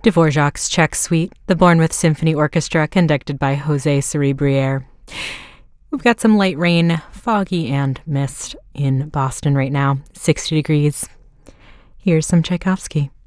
Dvorak's Czech Suite, the Bournemouth Symphony Orchestra, conducted by Jose Cerebriere. We've got some light rain, foggy and mist in Boston right now, 60 degrees. Here's some Tchaikovsky.